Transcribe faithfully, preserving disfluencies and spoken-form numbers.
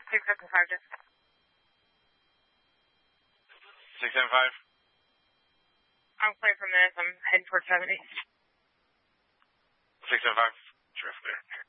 six seven five, just. six seven five? I'm clear from this. I'm heading towards seventy. six seven five? Sure, clear.